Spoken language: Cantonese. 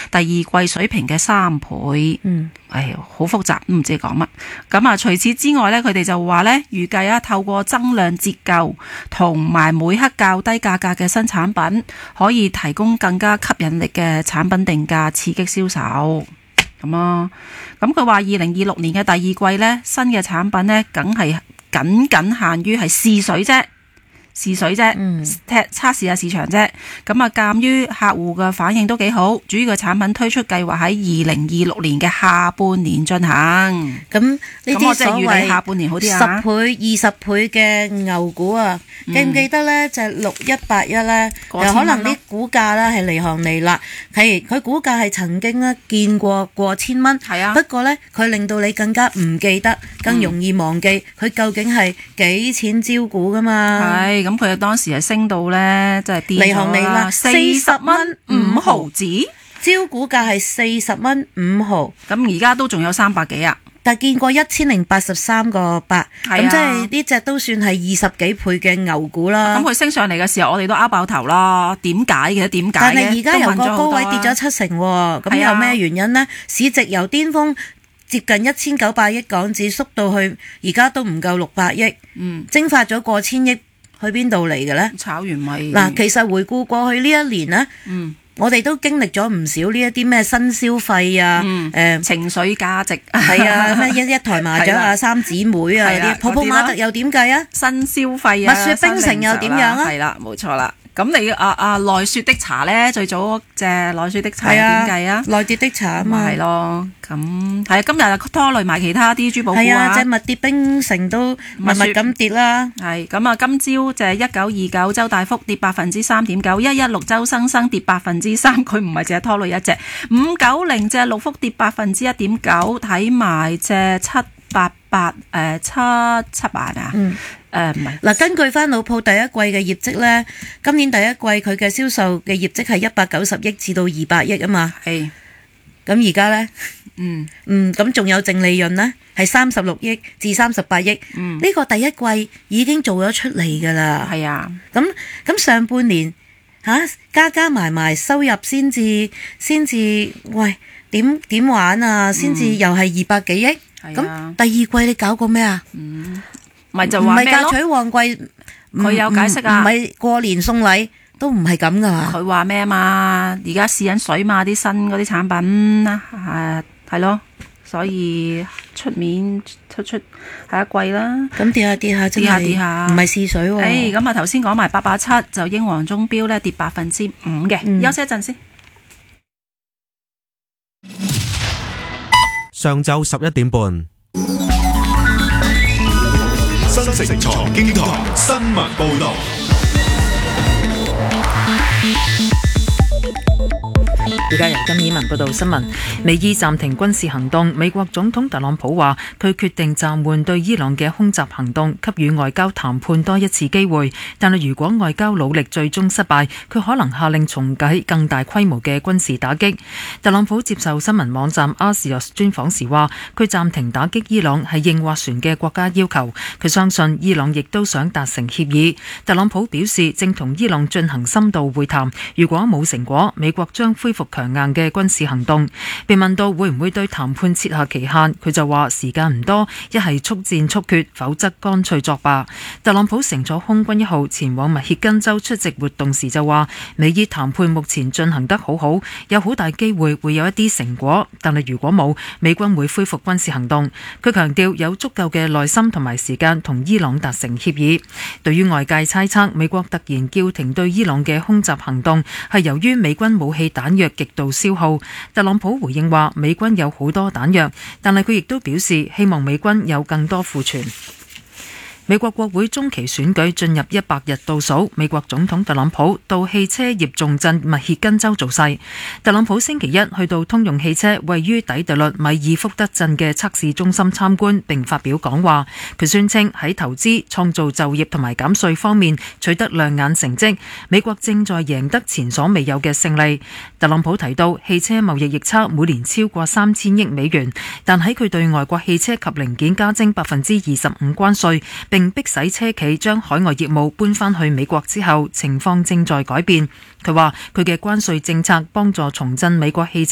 第二季水平嘅3倍。好複雜，都唔知講乜。咁啊，除此之外呢，佢哋就話呢，預計啊，透過增量折舊同埋每克較低價格嘅新產品，可以提供更加吸引力嘅產品定價，刺激銷售。咁啊，咁佢話2026年嘅第二季呢，新嘅產品呢，梗係僅限於係試水啫。測試下市場啫。咁啊，鑑於客戶嘅反應都幾好，主要嘅產品推出計劃喺2026年嘅下半年進行。 咁呢啲所謂下半年好啲啊 ，10倍、20倍嘅牛股啊，記唔記得呢？就係6181呢，可能啲股價呢係離行離辣，佢股價係曾經呢見過千蚊，不過呢，佢令到你更加唔記得，更容易忘記佢究竟係幾錢招股噶嘛。 咁佢當時係升到呢，即係跌咗啦，40蚊5毫子， 招股價係40蚊5毫， 咁而家都仲有300幾啊， 但見過1083個8，咁即係呢隻都算係20幾倍嘅牛股啦。 咁佢升上嚟嘅時候，我哋都拗爆頭啦，點解嘅？但係而家由個高位跌咗7成喎，咁有咩原因呢？市值由巔峰接近1900億港紙縮到去而家都唔夠600億，蒸發咗過千億。去邊度嚟嘅呢？ 炒完咪嗱，其實回顧過去呢一年呢，我哋都經歷咗唔少呢一啲咩新消費啊， 情緒價值係啊，咩一台麻雀啊，三姊妹啊，啲泡泡瑪特又點計啊？ 新消費啊， 蜜雪冰城又點樣啊？ 係啦，冇錯啦。咁你奈雪的茶咧，最早隻奈雪的茶點計啊？ 奈雪的茶啊嘛， 係咯。咁係今日拖累埋其他啲珠寶股啊。 係啊，隻蜜跌冰城都密咁跌啦。 係咁啊，今朝就係1929周大福跌3.9%，116周生生跌3%，佢唔係淨係拖累一隻590隻六福跌1.9%，睇埋隻788778啊。唔係嗱，根據翻老鋪第一季嘅業績咧，今年第一季佢嘅銷售嘅業績係190億至到200億啊嘛。 係。 咁而家咧，咁仲有淨利潤咧，係36億至38億。呢個第一季已經做咗出嚟噶啦。 係啊。 咁上半年加埋收入先至，喂點玩啊？先至又係200幾億。咁第二季你搞過咩啊？ 咪就話咩咯？唔係嫁娶旺季， 佢有解釋啊。 唔係過年送禮都唔係咁噶嘛。 佢話咩啊嘛？而家試緊水嘛，啲新嗰啲產品係咯，所以出面出下一季啦。 咁跌下，跌下，唔係試水喎。 咁啊頭先講埋887就英皇鐘錶咧跌5%嘅，休息一陣先。 上晝11點半。 新城財經台新聞報道。 而家由金以文報道新聞。美伊暫停軍事行動，美國總統特朗普話佢決定暫緩對伊朗嘅空襲行動，給予外交談判多一次機會。但係如果外交努力最終失敗，佢可能下令重啟更大規模嘅軍事打擊。特朗普接受新聞網站 Axios 專訪時話，佢暫停打擊伊朗係應斡旋嘅國家要求，佢相信伊朗亦都想達成協議。特朗普表示正同伊朗進行深度會談，如果冇成果，美國將恢復強硬嘅軍事行動。被問到會唔會對談判設下期限，佢就話時間唔多，一係速戰速決，否則乾脆作罷。特朗普乘坐空軍1號前往密歇根州出席活動時就話，美伊談判目前進行得好好，有好大機會會有一啲成果，但係如果冇，美軍會恢復軍事行動。佢強調有足夠嘅耐心同埋時間同伊朗達成協議。對於外界猜測美國突然叫停對伊朗嘅空襲行動係由於美軍武器彈藥極度消耗，特朗普回應話美軍有好多彈藥，但係佢亦都表示希望美軍有更多庫存。美國國會中期選舉進入100日倒數，美國總統特朗普到汽車業重鎮密歇根州造勢。特朗普星期一去到通用汽車位於底特律米爾福德鎮嘅測試中心參觀並發表講話。佢宣稱喺投資、創造就業同埋減稅方面取得亮眼成績，美國正在贏得前所未有嘅勝利。特朗普提到汽車貿易逆差每年超過3000億美元，但喺佢對外國汽車及零件加徵25%關稅並迫使車企將海外業務搬返去美國之後，情況正在改變。佢話佢嘅關稅政策幫助重振美國汽車